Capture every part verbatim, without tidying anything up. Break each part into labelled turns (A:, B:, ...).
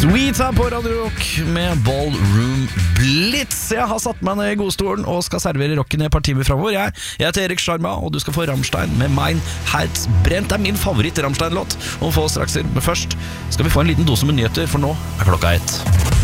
A: Sweet her på Radio Rock med Ballroom Blitz. Jeg har satt meg ned i godstolen og skal servere rocken i et par timer fremover. Jeg, jeg heter Erik Sjarma, og du skal få Rammstein med Mein Herz brennt. Det er min favoritt Rammstein-låt om få straks. Men først skal vi få en liten dose med nyheter, for nå er klokka ett.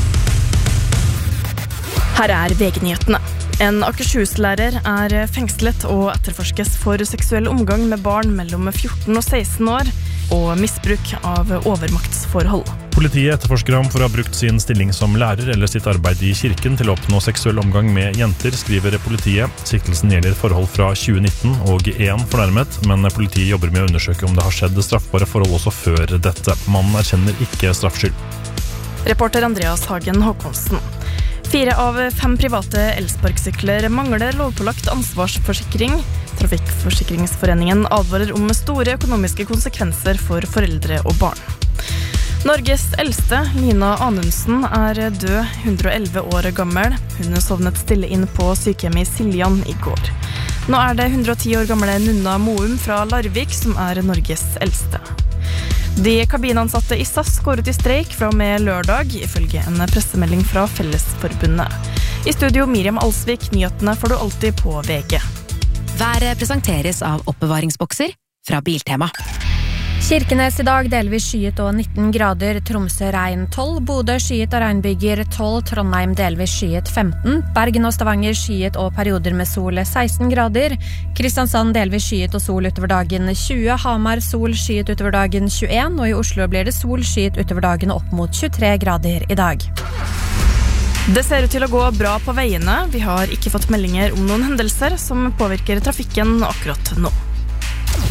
B: Her er V G-nyhetene. En Akershus-lærer er fengslet og etterforskes for seksuell omgang med barn mellom fjorten og seksten år og misbruk av overmaktsforhold.
C: Politiet etterforsker ham for å ha brukt sin stilling som lærer eller sitt arbeid i kirken til å oppnå seksuell omgang med jenter, skriver politiet. Siktelsen gjelder forhold fra tjue nitten og én fornærmet, men politiet jobber med å undersøke om det har skjedd straffbare forhold også før dette. Mannen erkjenner ikke straffskyld.
B: Reporter Andreas Hagen Håkonsen. Fire av fem private elsparkesykler mangler lovpålagt ansvarsforsikring. Trafikkforsikringsforeningen advarer om store økonomiske konsekvenser for foreldre og barn. Norges eldste, Lina Anundsen, er død, hundre og elleve år gammel. Hun sovnet stille inn på sykehjemmet i Siljan i går. Nå er det hundre og ti år gamle Nunna Moum fra Larvik som er Norges eldste. De kabinansatte i S A S går ut i streik fra og med lørdag, ifølge en pressemelding fra Fellesforbundet. I studio Miriam Alsvik, nyhetene får du alltid på V G.
D: Været presenteres av oppbevaringsbokser fra Biltema.
E: Kirkenes i dag delvis skyet og nitten grader, Tromsø regn tolv, Bodø skyet og regnbyger tolv, Trondheim delvis skyet femten, Bergen og Stavanger skyet og perioder med sol seksten grader, Kristiansand delvis skyet og sol utover dagen tjue, Hamar sol skyet utover dagen tjueen, og i Oslo blir det sol skyet utover dagen opp mot tjuetre grader i dag.
B: Det ser ut til å gå bra på veiene. Vi har ikke fått meldinger om noen hendelser som påvirker trafikken akkurat nå.